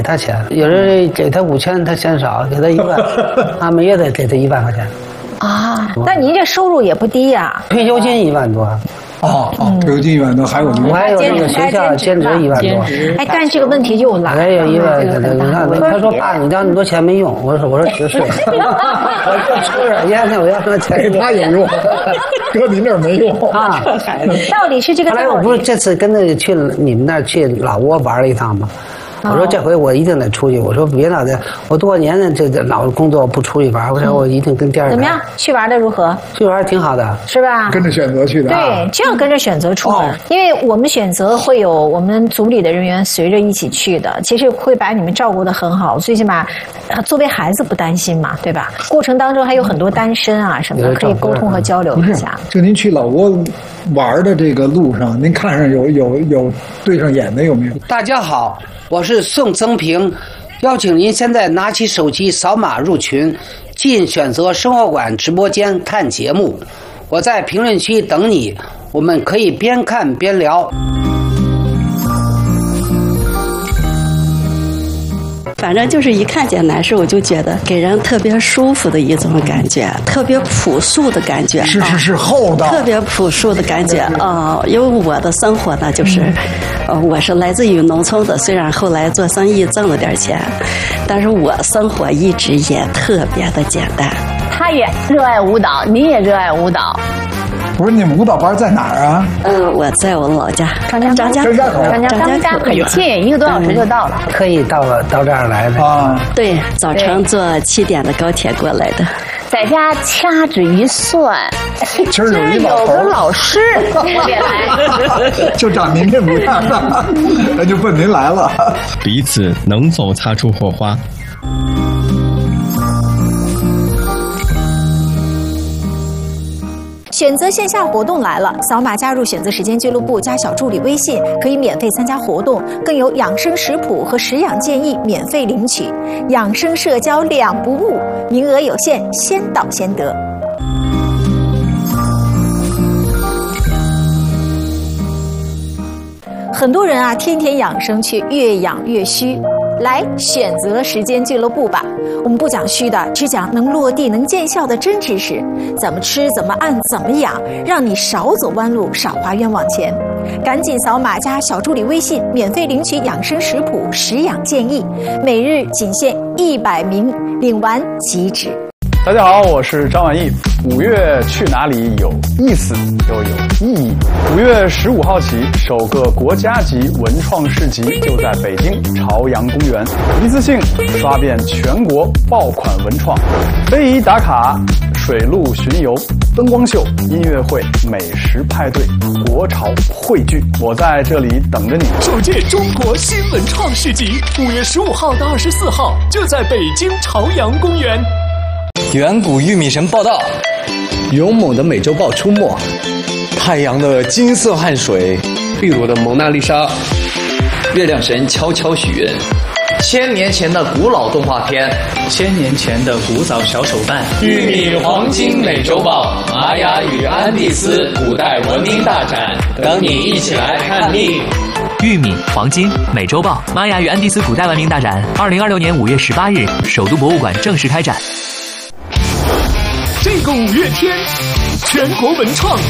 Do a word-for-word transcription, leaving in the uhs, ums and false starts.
他钱，有人给他五千，他嫌少，给他一万，啊，每月得给他一万块钱。 啊，那您这收入也不低呀、啊？ 退休金一万多。 哦哦，退休金一万多，还有我还有那个学校兼职一万多。 哎，但是这个问题又来了， 还有一万，你看，他说爸，你交那么多钱没用。我说我说是是，我就吃着，烟那我要那钱给他有用，搁您这儿没用啊。 到底是这个道理？ 后来我不是这次跟他去你们那儿去老挝玩了一趟吗？我说这回我一定得出去。我说别老在，我多少年了这这老工作不出去玩。我说我一定跟第二怎么样？去玩的如何？ 去玩挺好的， 是吧？ 跟着选择去的。 对，就要跟着选择出门，因为我们选择会有我们组里的人员随着一起去的，其实会把你们照顾得很好，最起码作为孩子不担心嘛，对吧？过程当中还有很多单身啊什么的，可以沟通和交流一下。 就您去老挝玩的这个路上，您看上有有有对上眼的有没有？ 大家好。我是宋增平，邀请您现在拿起手机扫码入群，进选择生活馆直播间看节目。我在评论区等你，我们可以边看边聊。 反正就是一看见男士，我就觉得给人特别舒服的一种感觉，特别朴素的感觉。 是是是，厚道。 特别朴素的感觉啊、呃！因为我的生活呢，就是，呃，我是来自于农村的，虽然后来做生意挣了点钱，但是我生活一直也特别的简单。 他也热爱舞蹈，您也热爱舞蹈。 不是，你们舞蹈班在哪儿啊？ 嗯，我在我老家张家张家张家口， 张家张家很近，一个多小时就到了。 可以到了到这儿来的啊？ 对，早晨坐七点的高铁过来的。 在家掐指一算， 今儿有一老有个老师也来， 就长您这模样，那就奔您来了。 彼此能否擦出火花？ 选择线下活动来了，扫码加入选择时间俱乐部加小助理微信，可以免费参加活动，更有养生食谱和食养建议免费领取，养生社交两不误，名额有限，先到先得。很多人啊，天天养生却越养越虚。来选择时间俱乐部吧，我们不讲虚的，只讲能落地能见效的真知识，怎么吃怎么按怎么养，让你少走弯路少花冤枉钱。赶紧扫码加小助理微信，免费领取养生食谱食养建议，每日仅限一百名，领完即止。 大家好，我是张晚意。五月去哪里有意思又有意义。五月十五号起，首个国家级文创市集就在北京朝阳公园，一次性刷遍全国爆款文创，非遗打卡、水陆巡游、灯光秀、音乐会、美食派对、国潮汇聚，我在这里等着你。 首届中国新文创市集，五月十五号到二十四号就在北京朝阳公园。 远古玉米神报道， 勇猛的美洲豹出没， 太阳的金色汗水， 秘鲁的蒙娜丽莎， 月亮神悄悄许愿，千年前的古老动画片， 千年前的古早小手办， 玉米黄金美洲豹，玛雅与安第斯古代文明大展，等你一起来看腻。 玉米、黄金、美洲豹、玛雅与安第斯古代文明大展，二零二六年五月十八日，首都博物馆正式开展。 这个五月天，全国文创